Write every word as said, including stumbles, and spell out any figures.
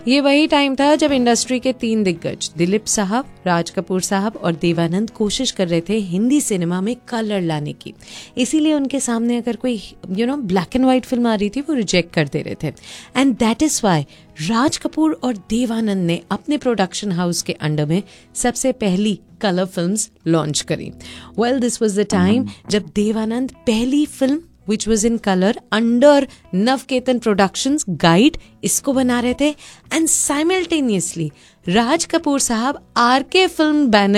ये वही टाइम था जब इंडस्ट्री के तीन दिग्गज दिलीप साहब, राज कपूर साहब और देवानंद कोशिश कर रहे थे हिंदी सिनेमा में कलर लाने की। इसीलिए उनके सामने अगर कोई you know black and white film आ रही थी वो रिजेक्ट कर दे रहे थे। And that is why Raj Kapoor और देवानंद ने अपने प्रोडक्शन हाउस के अंडर में सबसे पहली कलर फिल्म्स लॉन्च करी। Well this was the time जब देवानंद पहली film which was in color under Navketan Productions Guide इसको बना रहे थे, and simultaneously राज कपूर साहब आर के फिल्म बैनर